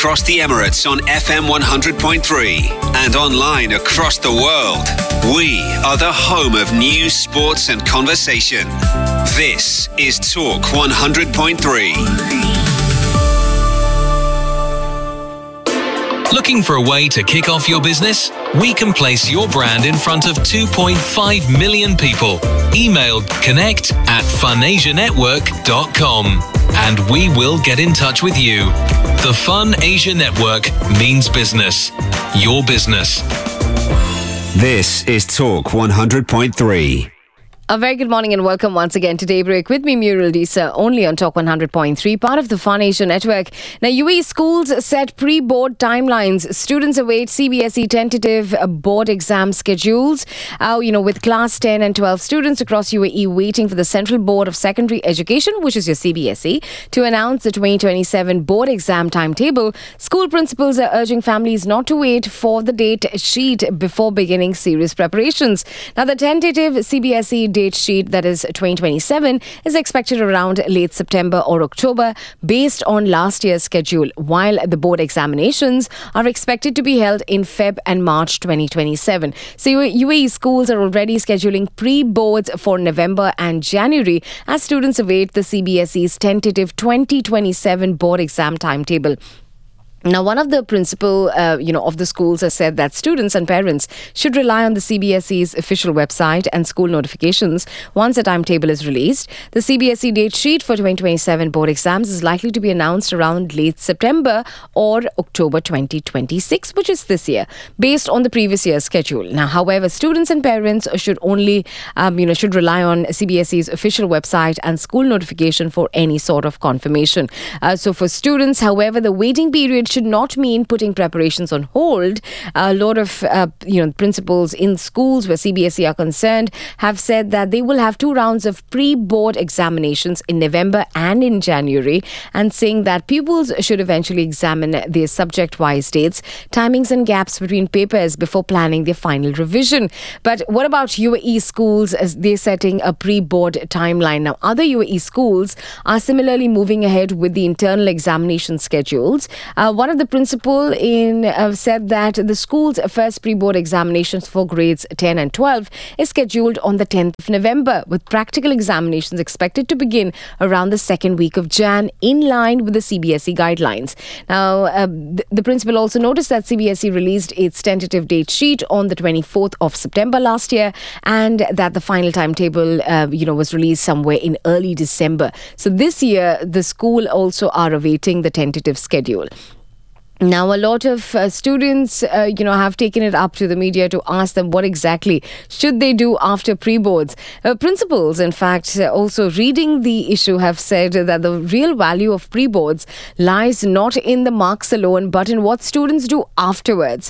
across the Emirates on FM 100.3 and online across the world. We are the home of news, sports and conversation. This is Talk 100.3. Looking for a way to kick off your business? We can place your brand in front of 2.5 million people. Email connect@funasianetwork.com and we will get in touch with you. The Fun Asia Network means business. Your business. This is Talk 100.3. A very good morning and welcome once again to Daybreak with me, Muriel Disa, only on Talk 100.3, part of the Fun Asia Network. Now, UAE schools set pre-board timelines. Students await CBSE tentative board exam schedules. With class 10 and 12 students across UAE waiting for the Central Board of Secondary Education, which is your CBSE, to announce the 2027 board exam timetable. School principals are urging families not to wait for the date sheet before beginning serious preparations. Now, the tentative CBSE date sheet, that is 2027, is expected around late September or October based on last year's schedule, while the board examinations are expected to be held in Feb and March 2027. So UAE schools are already scheduling pre-boards for November and January as students await the CBSE's tentative 2027 board exam timetable. Now, one of the principal, of the schools has said that students and parents should rely on the CBSE's official website and school notifications once a timetable is released. The CBSE date sheet for 2027 board exams is likely to be announced around late September or October 2026, which is this year, based on the previous year's schedule. Now, however, students and parents should only, should rely on CBSE's official website and school notification for any sort of confirmation. So for students, however, the waiting period should not mean putting preparations on hold. A lot of principals in schools where CBSE are concerned have said that they will have 2 rounds of pre-board examinations in November and in January, and saying that pupils should eventually examine their subject-wise dates, timings and gaps between papers before planning their final revision. But what about UAE schools as they're setting a pre-board timeline? Now, other UAE schools are similarly moving ahead with the internal examination schedules. One of the principal said that the school's first pre-board examinations for grades 10 and 12 is scheduled on the 10th of November, with practical examinations expected to begin around the second week of Jan, in line with the CBSE guidelines. Now, the principal also noticed that CBSE released its tentative date sheet on the 24th of September last year, and that the final timetable, was released somewhere in early December. So this year, the school also are awaiting the tentative schedule. Now, a lot of students, have taken it up to the media to ask them what exactly should they do after pre-boards. Principals, in fact, also reading the issue, have said that the real value of pre-boards lies not in the marks alone, but in what students do afterwards.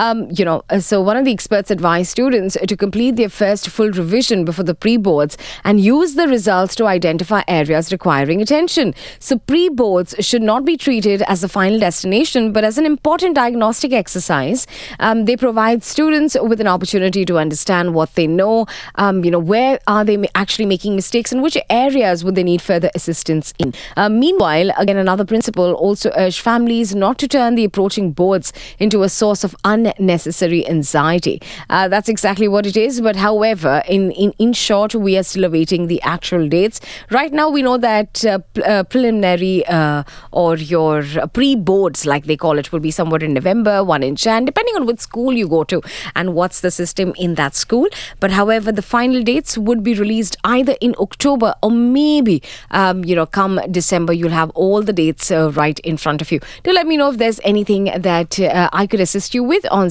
So one of the experts advised students to complete their first full revision before the pre-boards and use the results to identify areas requiring attention. So pre-boards should not be treated as the final destination, but as an important diagnostic exercise. They provide students with an opportunity to understand what they know, where are they actually making mistakes and which areas would they need further assistance in. Meanwhile, again, another principal also urged families not to turn the approaching boards into a source of unnecessary anxiety. That's exactly what it is. But however, in short, we are still awaiting the actual dates. Right now, we know that preliminary or your pre-boards, like they call it, will be somewhere in November, one in Jan, depending on which school you go to and what's the system in that school. But however, the final dates would be released either in October or maybe, come December, you'll have all the dates right in front of you. Do let me know if there's anything that I could assist you with on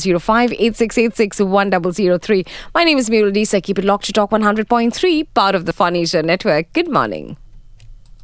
0586861003. My name is Muriel Disa. Keep it locked to Talk 100.3, part of the Fun Asia Network. Good morning.